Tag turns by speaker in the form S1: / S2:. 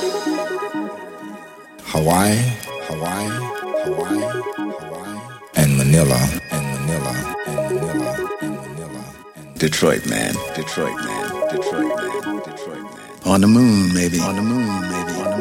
S1: Hawaii, Hawaii, Hawaii, Hawaii, and Manila, and Manila, and Manila, and Manila.
S2: Detroit, man. Detroit, man. Detroit, man. Detroit, man. On the moon, maybe. On the moon, maybe. On the moon.